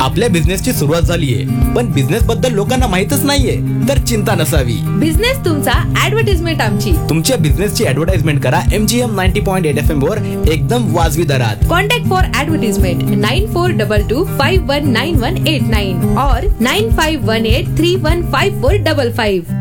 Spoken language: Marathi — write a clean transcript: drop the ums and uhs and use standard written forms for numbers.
आपल्या बिझनेसची सुरुवात झालीये, पण बिझनेस बद्दल लोकांना माहितच नाहीये, तर चिंता नसावी. बिझनेस तुमचा, ऍडव्हर्टाइजमेंट आमची. तुमच्या बिझनेसची ऍडव्हर्टाइजमेंट करा MGM 90.8 FM वर एकदम वाजवी दरात. Contact for advertisement 9422519189 or 9518315455.